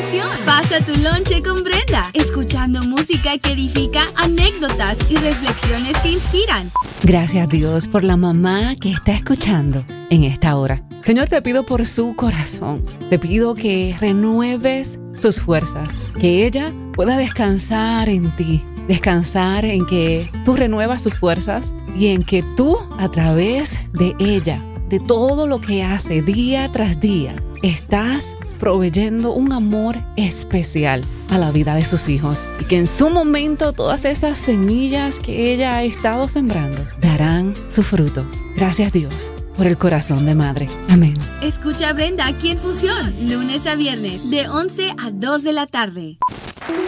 Fusión. Pasa tu lonche con Brenda, escuchando música que edifica, anécdotas y reflexiones que inspiran. Gracias a Dios por la mamá que está escuchando en esta hora. Señor, te pido por su corazón. Te pido que renueves sus fuerzas, que ella pueda descansar en ti, descansar en que tú renuevas sus fuerzas y en que tú, a través de ella, de todo lo que hace día tras día, estás proveyendo un amor especial a la vida de sus hijos, y que en su momento todas esas semillas que ella ha estado sembrando darán sus frutos. Gracias, Dios, por el corazón de madre. Amén. Escucha a Brenda aquí en Fusión, lunes a viernes, de 11 a 2 de la tarde.